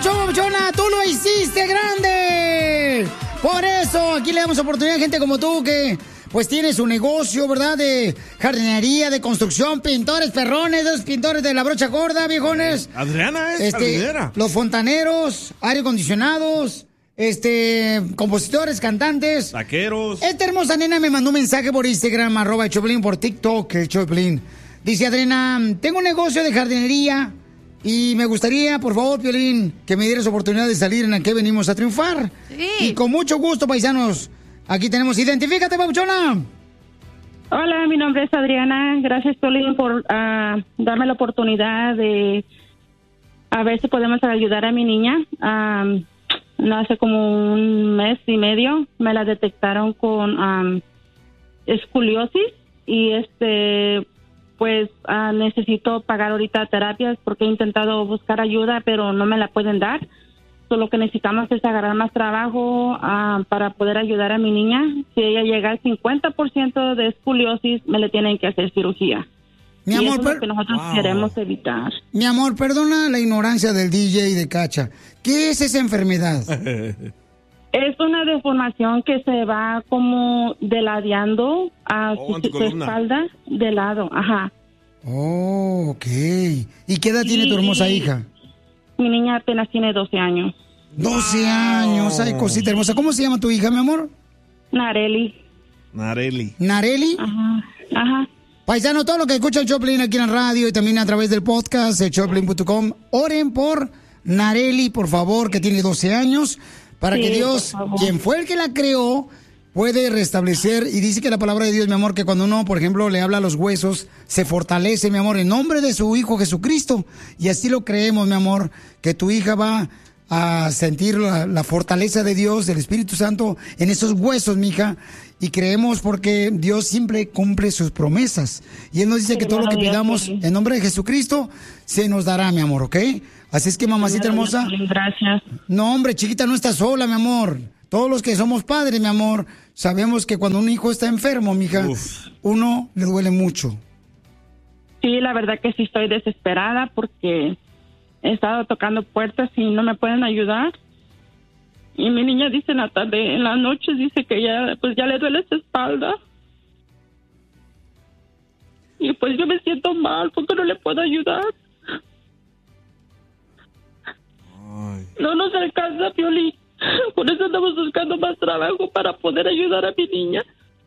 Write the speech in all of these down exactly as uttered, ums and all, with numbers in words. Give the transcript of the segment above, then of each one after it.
papuchón, papuchona, tú lo hiciste grande. Por eso, aquí le damos oportunidad a gente como tú que, pues, tiene su negocio, ¿verdad? De jardinería, de construcción, pintores perrones, los pintores de la brocha gorda, viejones. Adriana es este, jardinera. Los fontaneros, aire acondicionados, este, compositores, cantantes. Taqueros. Esta hermosa nena me mandó un mensaje por Instagram, arroba el Choplin, por TikTok, el Choplin. Dice, Adriana, tengo un negocio de jardinería y me gustaría, por favor, Piolín, que me dieras oportunidad de salir en la que venimos a triunfar. Sí. Y con mucho gusto, paisanos. Aquí tenemos, identifícate, papuchona. Hola, mi nombre es Adriana. Gracias, Piolín, por uh, darme la oportunidad de a ver si podemos ayudar a mi niña. Um, no hace como un mes y medio me la detectaron con um, escoliosis y este pues uh, necesito pagar ahorita terapias porque he intentado buscar ayuda pero no me la pueden dar. So, lo que necesitamos es agarrar más trabajo uh, para poder ayudar a mi niña. Si ella llega al cincuenta por ciento de escoliosis, me le tienen que hacer cirugía. Mi y amor, eso es lo per- que nosotros Wow. queremos evitar. Mi amor, perdona la ignorancia del D J y de Cacha. ¿Qué es esa enfermedad? Es una deformación que se va como deladeando a Oh, en su, tu su columna. espalda de lado. Ajá. Oh, ok. ¿Y qué edad tiene tu Y- hermosa hija? Mi niña apenas tiene doce años. doce años, ay, cosita hermosa. ¿Cómo se llama tu hija, mi amor? Nareli. Nareli. ¿Nareli? Ajá. Ajá. Paisano, todo lo que escucha el Choplin aquí en la radio y también a través del podcast, el choplin punto com, oren por Nareli, por favor, que tiene doce años, para Sí, que Dios, por favor. quien fue el que la creó, puede restablecer. Y dice que la palabra de Dios, mi amor, que cuando uno, por ejemplo, le habla a los huesos, se fortalece, mi amor, en nombre de su Hijo Jesucristo. Y así lo creemos, mi amor, que tu hija va a sentir la, la fortaleza de Dios, del Espíritu Santo, en esos huesos, mija. Y creemos porque Dios siempre cumple sus promesas. Y Él nos dice que todo lo que Primero Dios, pidamos Piolín. en nombre de Jesucristo se nos dará, mi amor, ¿ok? Así es que, mamacita Primero hermosa. Dios, Gracias. No, hombre, chiquita, no estás sola, mi amor. Todos los que somos padres, mi amor, sabemos que cuando un hijo está enfermo, mija, Uf. uno le duele mucho. Sí, la verdad que sí estoy desesperada porque he estado tocando puertas y no me pueden ayudar. Y mi niña dice en la tarde, en las noches dice que ya, pues ya le duele su espalda. Y pues yo me siento mal porque no le puedo ayudar. Ay. No nos alcanza, Piolín. Por eso andamos buscando más trabajo para poder ayudar a mi niña.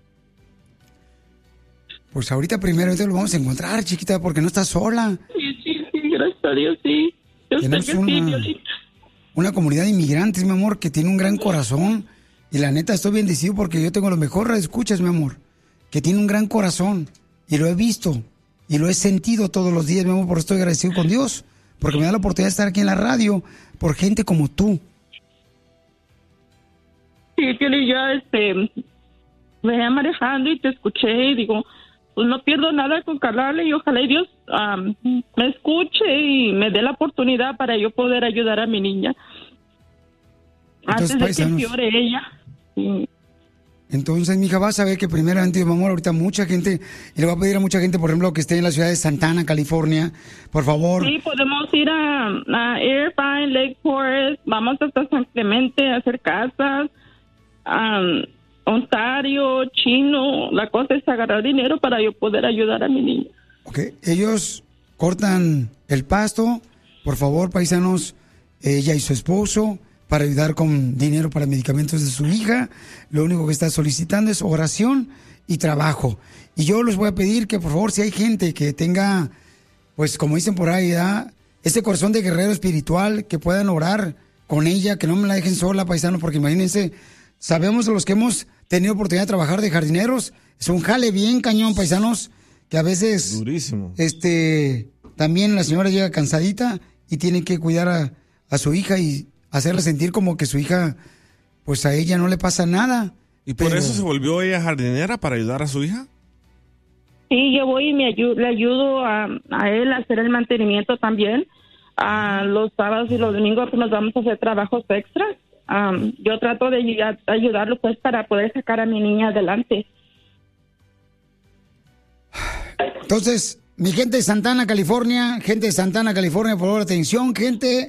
Pues ahorita primero lo vamos a encontrar, chiquita, porque no estás sola. Sí, sí, sí, gracias a Dios, sí. Yo sé Tenemos que sí, una- Piolín. Una comunidad de inmigrantes, mi amor, que tiene un gran corazón. Y la neta, estoy bendecido porque yo tengo los mejores escuchas, mi amor. Que tiene un gran corazón. Y lo he visto. Y lo he sentido todos los días, mi amor. Por eso estoy agradecido con Dios. Porque me da la oportunidad de estar aquí en la radio. Por gente como tú. Sí, Piolín, yo este, venía manejando y te escuché y digo, pues no pierdo nada con calarle y ojalá y Dios um, me escuche y me dé la oportunidad para yo poder ayudar a mi niña. Entonces, Antes de que paisanos. empeore ella. Sí. Entonces, mija, vas a ver que primeramente, mi amor, ahorita mucha gente, y le voy a pedir a mucha gente, por ejemplo, que esté en la ciudad de Santana, California, por favor. Sí, podemos ir a, a Irvine, Lake Forest, vamos hasta San Clemente a hacer casas, um, Ontario, Chino. La cosa es agarrar dinero para yo poder ayudar a mi niña. Ok, ellos cortan el pasto, por favor, paisanos, ella y su esposo, para ayudar con dinero para medicamentos de su hija. Lo único que está solicitando es oración y trabajo. Y yo les voy a pedir que, por favor, si hay gente que tenga, pues como dicen por ahí, ¿verdad?, ese corazón de guerrero espiritual, que puedan orar con ella, que no me la dejen sola, paisanos, porque imagínense, sabemos de los que hemos tenido oportunidad de trabajar de jardineros, es un jale bien cañón, paisanos, que a veces Durísimo. este también la señora llega cansadita y tiene que cuidar a, a su hija y hacerla sentir como que su hija, pues a ella no le pasa nada. ¿Y por Pero- eso se volvió ella jardinera para ayudar a su hija? Sí, yo voy y me ayu- le ayudo a, a él a hacer el mantenimiento también. A los sábados y los domingos pues, nos vamos a hacer trabajos extras. Um, yo trato de ayudar- ayudarlo pues para poder sacar a mi niña adelante. Entonces, mi gente de Santana, California, gente de Santana, California, por favor, atención, gente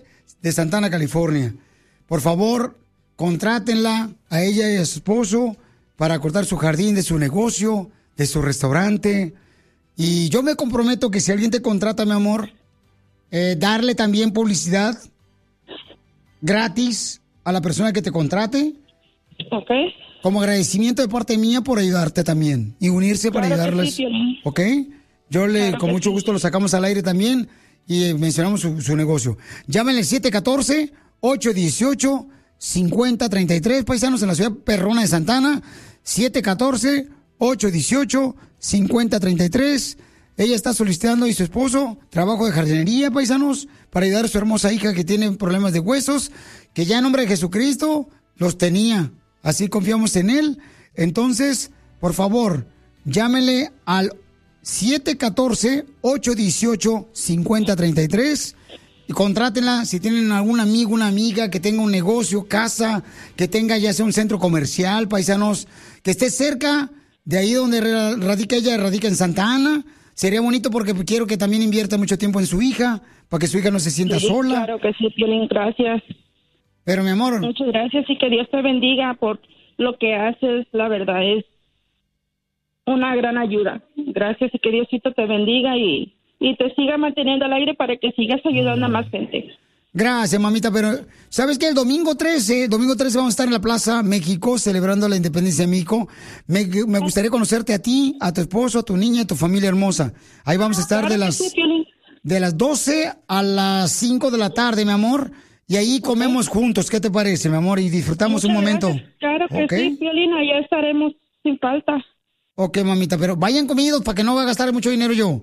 de Santana, California. Por favor, contrátenla a ella y a su esposo para cortar su jardín de su negocio, de su restaurante. Y yo me comprometo que si alguien te contrata, mi amor, eh, darle también publicidad gratis a la persona que te contrate. Ok. Como agradecimiento de parte mía por ayudarte también y unirse para Claro que ayudarles. sí, Piolín. ¿Ok? Yo le, Claro con que mucho sí. gusto lo sacamos al aire también y eh, mencionamos su, su negocio. Llámenle siete uno cuatro, ocho uno ocho, cinco cero tres tres, paisanos, en la ciudad perrona de Santana. siete uno cuatro, ocho uno ocho, cinco cero tres tres. Ella está solicitando y su esposo trabajo de jardinería, paisanos, para ayudar a su hermosa hija que tiene problemas de huesos, que ya en nombre de Jesucristo los tenía. Así confiamos en él. Entonces, por favor, llámenle al siete uno cuatro, ocho uno ocho, cinco cero tres tres y contrátenla si tienen algún amigo, una amiga que tenga un negocio, casa, que tenga ya sea un centro comercial, paisanos, que esté cerca de ahí donde radica ella, radica en Santa Ana. Sería bonito porque quiero que también invierta mucho tiempo en su hija, para que su hija no se sienta Sí, sola. Claro que sí, Piolín, gracias. Pero, mi amor... Muchas gracias y que Dios te bendiga por lo que haces. La verdad es una gran ayuda. Gracias y que Diosito te bendiga y, y te siga manteniendo al aire para que sigas ayudando a más gente. Gracias, mamita, pero ¿sabes qué? El domingo trece, domingo trece vamos a estar en la Plaza México celebrando la independencia de México. Me, me gustaría conocerte a ti, a tu esposo, a tu niña, a tu familia hermosa. Ahí vamos a estar Claro de que las sí, Piolín. de las doce a las cinco de la tarde, mi amor, y ahí comemos juntos. ¿Qué te parece, mi amor? Y disfrutamos un Muchas momento. gracias. Claro que ¿Ok? sí, Piolín, allá estaremos sin falta. Ok, mamita, pero vayan comidos para que no va a gastar mucho dinero yo.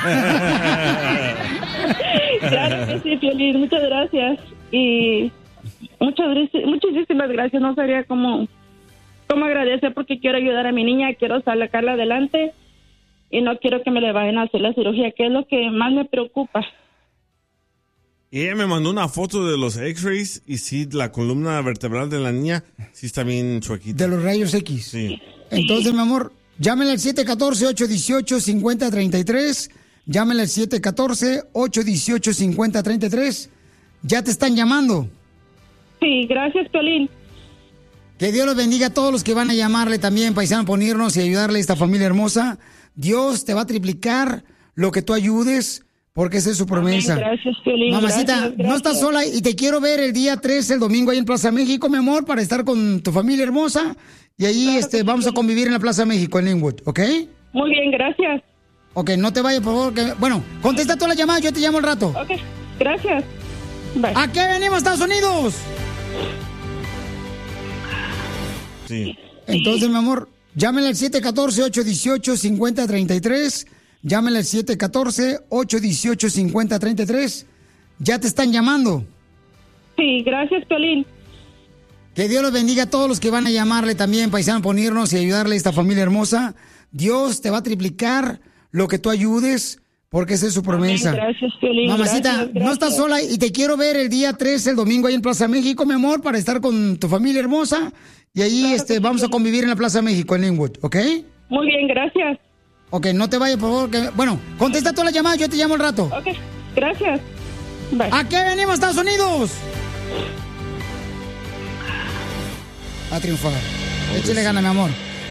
Claro que sí, Piolín, muchas gracias. Y muchas, gracias- muchísimas gracias. No sabría cómo, cómo agradecer porque quiero ayudar a mi niña, quiero sacarla adelante y no quiero que me le vayan a hacer la cirugía, que es lo que más me preocupa. Y ella me mandó una foto de los X-rays y sí, la columna vertebral de la niña sí está bien chuequita. De los rayos X. Sí. Entonces, mi amor, llámenle al siete uno cuatro, ocho uno ocho, cinco cero tres tres. Llámenle al siete uno cuatro, ocho uno ocho, cinco cero tres tres. Ya te están llamando. Sí, gracias, Piolín. Que Dios los bendiga a todos los que van a llamarle también, paisano, ponernos y ayudarle a esta familia hermosa. Dios te va a triplicar lo que tú ayudes, porque esa es su promesa. Amén, gracias, Piolín. Mamacita, Gracias, gracias. no estás sola y te quiero ver el día trece, el domingo, ahí en Plaza México, mi amor, para estar con tu familia hermosa. Y ahí Claro este, que sí, vamos a Piolín. convivir en la Plaza México, en Linwood, ¿ok? Muy bien, gracias. Ok, no te vayas, por favor. Que... Bueno, contesta todas las llamadas, yo te llamo al rato. Ok, gracias. Bye. ¿A qué venimos, Estados Unidos? Sí. Entonces, mi amor, llámenle al siete uno cuatro, ocho uno ocho, cinco cero tres tres. Llámenle al siete uno cuatro, ocho uno ocho, cinco cero tres tres. Ya te están llamando. Sí, gracias, Piolín. Que Dios los bendiga a todos los que van a llamarle también, paisano, ponernos y ayudarle a esta familia hermosa. Dios te va a triplicar lo que tú ayudes, porque esa es su promesa. Amén, gracias, Piolín. Mamacita, Gracias, no gracias. estás sola y te quiero ver el día trece, el domingo, ahí en Plaza México, mi amor, para estar con tu familia hermosa. Y ahí Claro este, que sí, vamos a Piolín. convivir en la Plaza México, en Linwood, ¿ok? Muy bien, gracias. Ok, no te vayas, por favor. Que... Bueno, contesta todas las llamadas, yo te llamo al rato. Ok, gracias. Bye. ¿A qué venimos, Estados Unidos? A triunfar. Échale gana, mi amor.